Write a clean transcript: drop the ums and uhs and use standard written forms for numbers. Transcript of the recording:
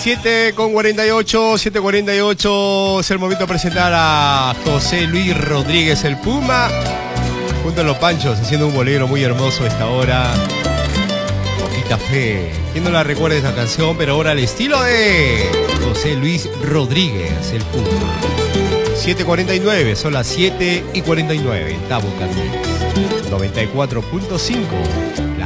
7:48 es el momento de presentar a José Luis Rodríguez, el Puma, junto a los Panchos, haciendo un bolero muy hermoso a esta hora. Poquita fe. ¿Quién no la recuerda esa canción? Pero ahora al estilo de José Luis Rodríguez, el Puma. 7:49, son las 7:49 en Tabucan 94.5.